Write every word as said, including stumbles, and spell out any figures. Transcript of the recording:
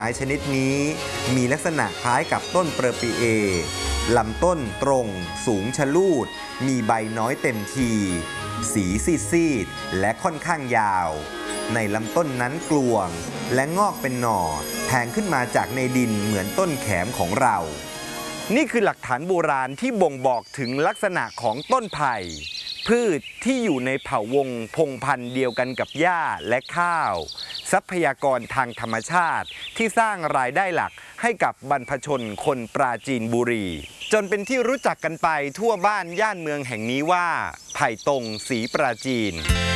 ไม้ชนิดนี้มีลักษณะคล้ายกับต้นเปอร์ปีเอลำต้นตรงสูงชะลูดมีใบน้อยเต็มทีสีซีดๆและค่อนข้างยาวในลำต้นนั้นกลวงและงอกเป็นหน่อแทงขึ้นมาจากในดินเหมือนต้นแขมของเรานี่คือหลักฐานโบราณที่บ่งบอกถึงลักษณะของต้นไผ่พืชที่อยู่ในเผ่าวงพงพันธุ์เดียวกันกับหญ้าและข้าวทรัพยากรทางธรรมชาติที่สร้างรายได้หลักให้กับบรรพชนคนปราจีนบุรีจนเป็นที่รู้จักกันไปทั่วบ้านย่านเมืองแห่งนี้ว่าไผ่ตงศรีปราจีน